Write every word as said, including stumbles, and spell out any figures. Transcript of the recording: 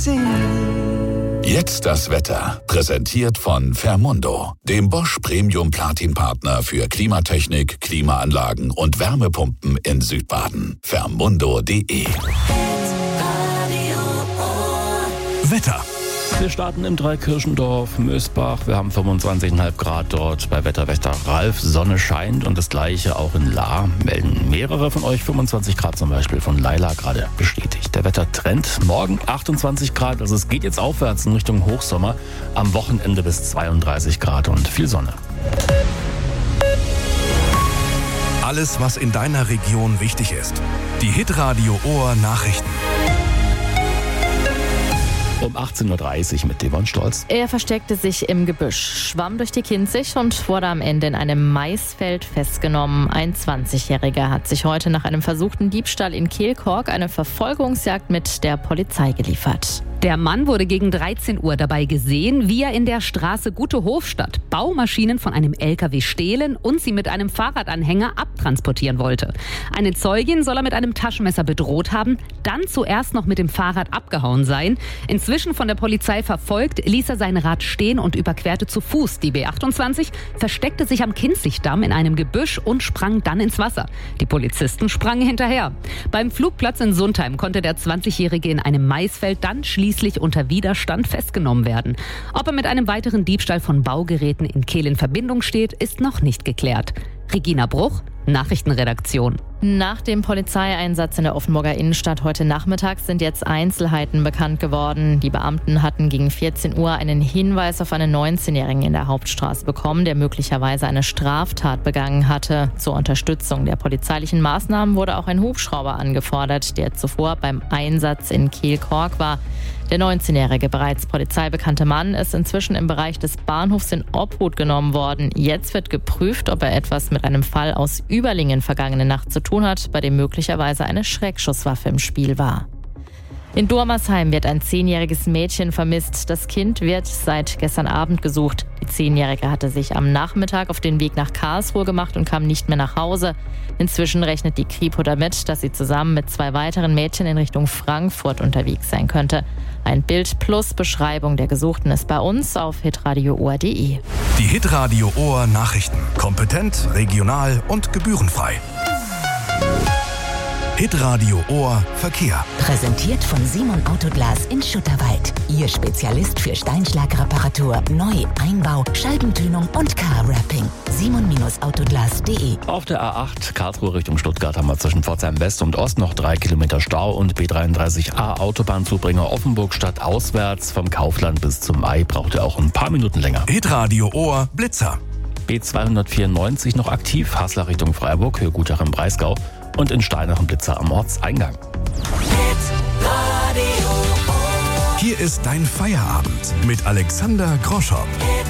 See. Jetzt das Wetter. Präsentiert von Fermundo, dem Bosch Premium Platin Partner für Klimatechnik, Klimaanlagen und Wärmepumpen in Südbaden. Fermundo punkt de. Wetter. Wir starten im Dreikirchendorf, Mösbach. Wir haben fünfundzwanzig Komma fünf Grad dort bei Wetterwächter Ralf. Sonne scheint und das Gleiche auch in Lahr. Melden mehrere von euch fünfundzwanzig Grad zum Beispiel von Laila gerade bestätigt. Der Wettertrend morgen achtundzwanzig Grad. Also es geht jetzt aufwärts in Richtung Hochsommer. Am Wochenende bis zweiunddreißig Grad und viel Sonne. Alles, was in deiner Region wichtig ist. Die Hitradio Ohr Nachrichten. Um achtzehn Uhr dreißig mit Devon Stolz. Er versteckte sich im Gebüsch, schwamm durch die Kinzig und wurde am Ende in einem Maisfeld festgenommen. Ein zwanzigjähriger hat sich heute nach einem versuchten Diebstahl in Kehlkork eine Verfolgungsjagd mit der Polizei geliefert. Der Mann wurde gegen dreizehn Uhr dabei gesehen, wie er in der Straße Gute Hofstadt Baumaschinen von einem L K W stehlen und sie mit einem Fahrradanhänger abtransportieren wollte. Eine Zeugin soll er mit einem Taschenmesser bedroht haben, dann zuerst noch mit dem Fahrrad abgehauen sein. Inzwischen von der Polizei verfolgt, ließ er sein Rad stehen und überquerte zu Fuß die B achtundzwanzig, versteckte sich am Kinzigdamm in einem Gebüsch und sprang dann ins Wasser. Die Polizisten sprangen hinterher. Beim Flugplatz in Sundheim konnte der zwanzigjährige in einem Maisfeld dann schließlich unter Widerstand festgenommen werden. Ob er mit einem weiteren Diebstahl von Baugeräten in Kehl in Verbindung steht, ist noch nicht geklärt. Regina Bruch, Nachrichtenredaktion. Nach dem Polizeieinsatz in der Offenburger Innenstadt heute Nachmittag sind jetzt Einzelheiten bekannt geworden. Die Beamten hatten gegen vierzehn Uhr einen Hinweis auf einen neunzehnjährigen in der Hauptstraße bekommen, der möglicherweise eine Straftat begangen hatte. Zur Unterstützung der polizeilichen Maßnahmen wurde auch ein Hubschrauber angefordert, der zuvor beim Einsatz in Kehlkork war. Der neunzehnjährige, bereits polizeibekannte Mann ist inzwischen im Bereich des Bahnhofs in Obhut genommen worden. Jetzt wird geprüft, ob er etwas mit einem Fall aus Überlingen vergangene Nacht zu tun hat, bei dem möglicherweise eine Schreckschusswaffe im Spiel war. In Dormersheim wird ein zehnjähriges Mädchen vermisst. Das Kind wird seit gestern Abend gesucht. Die Zehnjährige hatte sich am Nachmittag auf den Weg nach Karlsruhe gemacht und kam nicht mehr nach Hause. Inzwischen rechnet die Kripo damit, dass sie zusammen mit zwei weiteren Mädchen in Richtung Frankfurt unterwegs sein könnte. Ein Bild plus Beschreibung der Gesuchten ist bei uns auf hitradio ohr punkt de. Die Hitradio Ohr Nachrichten. Kompetent, regional und gebührenfrei. Hitradio Ohr Verkehr. Präsentiert von Simon Autoglas in Schutterwald. Ihr Spezialist für Steinschlagreparatur, Neu-, Einbau, Scheibentönung und Car-Wrapping. simon Autoglas punkt de. Auf der A acht Karlsruhe Richtung Stuttgart haben wir zwischen Pforzheim West und Ost noch drei Kilometer Stau und B dreiunddreißig A Autobahnzubringer Offenburg Stadt auswärts vom Kaufland bis zum Mai braucht ihr auch ein paar Minuten länger. Hitradio Ohr Blitzer. B zweihundertvierundneunzig noch aktiv, Haslar Richtung Freiburg, Höhe Gutach im Breisgau und in Steinach ein Blitzer am Ortseingang. Hier ist dein Feierabend mit Alexander Groschow.